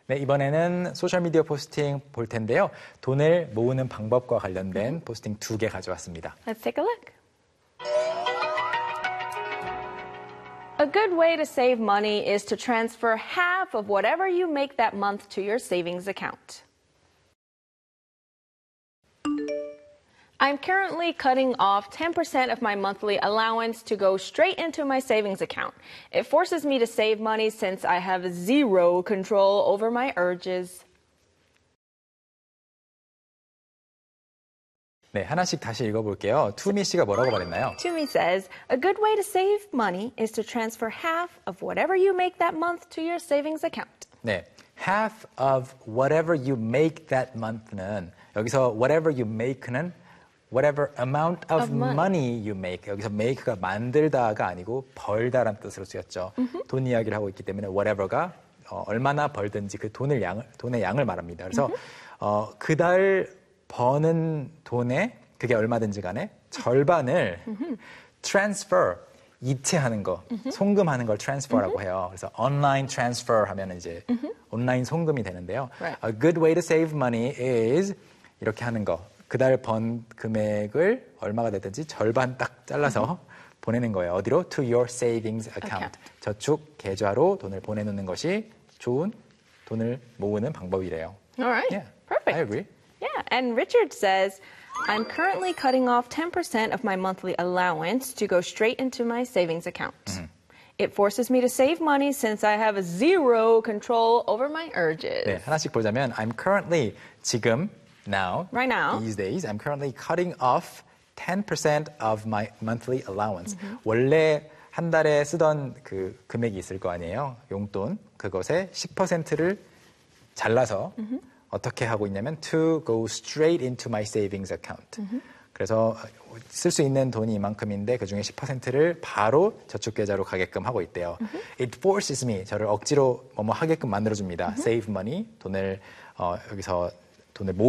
네, 이번에는 소셜미디어 포스팅 볼 텐데요. 돈을 모으는 방법과 관련된 포스팅 2개 가져왔습니다. Let's take a look. A good way to save money is to transfer half of whatever you make that month to your savings account. I'm currently cutting off 10% of my monthly allowance to go straight into my savings account. It forces me to save money since I have zero control over my urges. 네, 하나씩 다시 읽어볼게요. 투미 씨가 뭐라고 말했나요? Toomey says, a good way to save money is to transfer half of whatever you make that month to your savings account. 네, half of whatever you make that month는 여기서 whatever you make는 whatever amount of money you make. 여기서 make가 만들다가 아니고 벌다라는 뜻으로 쓰였죠. 돈 이야기를 하고 있기 때문에 whatever가 얼마나 벌든지 그 돈의 양을 말합니다. 그래서 그달 버는 돈에 그게 얼마든지 간에 절반을 transfer, 이체하는 거, 송금하는 걸 transfer라고 해요. 그래서 online transfer 하면 이제 온라인 송금이 되는데요. Right. A good way to save money is 이렇게 하는 거. 그달 번 금액을 얼마가 되든지 절반 딱 잘라서 보내는 거예요. 어디로? To your savings account. 저축 계좌로 돈을 보내놓는 것이 좋은 돈을 모으는 방법이래요. All right. Yeah, Perfect. I agree. Yeah, and Richard says, I'm currently cutting off 10% of my monthly allowance to go straight into my savings account. It forces me to save money since I have zero control over my urges. 네, 하나씩 보자면 I'm currently 지금 now, Right now. these days, I'm currently cutting off 10% of my monthly allowance. 원래 한 달에 쓰던 그 금액이 있을 거 아니에요. 용돈. 그것의 10%를 잘라서 어떻게 하고 있냐면 to go straight into my savings account. 그래서 쓸 수 있는 돈이 이만큼인데 그중에 10%를 바로 저축계좌로 가게끔 하고 있대요. It forces me, 저를 억지로 뭐뭐 하게끔 만들어줍니다. Save money, 여기서 돈을